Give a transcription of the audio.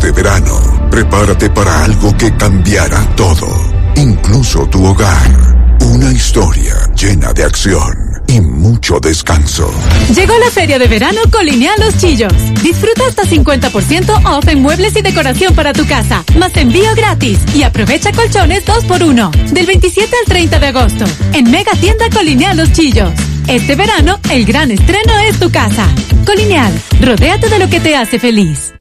Este verano, prepárate para algo que cambiará todo, incluso tu hogar. Una historia llena de acción y mucho descanso. Llegó la feria de verano Colineal Los Chillos. Disfruta hasta 50% off en muebles y decoración para tu casa, más envío gratis y aprovecha colchones 2x1 del 27 al 30 de agosto en Mega Tienda Colineal Los Chillos. Este verano, el gran estreno es tu casa. Colineal, rodéate de lo que te hace feliz.